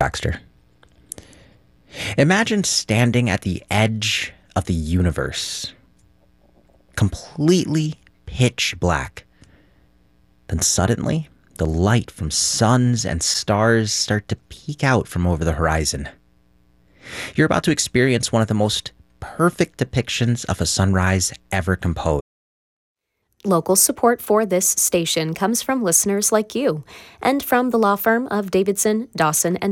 Baxter. Imagine standing at the edge of the universe, completely pitch black. Then suddenly, the light from suns and stars start to peek out from over the horizon. You're about to experience one of the most perfect depictions of a sunrise ever composed. Local support for this station comes from listeners like you and from the law firm of Davidson, Dawson, and